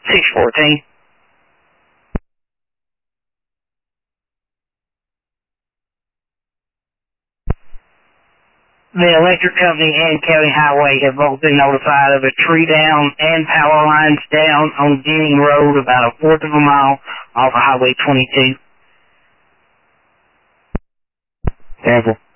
614. The electric company and county highway have both been notified of a tree down and power lines down on Denning Road about a fourth of a mile off of Highway 22. Cancel.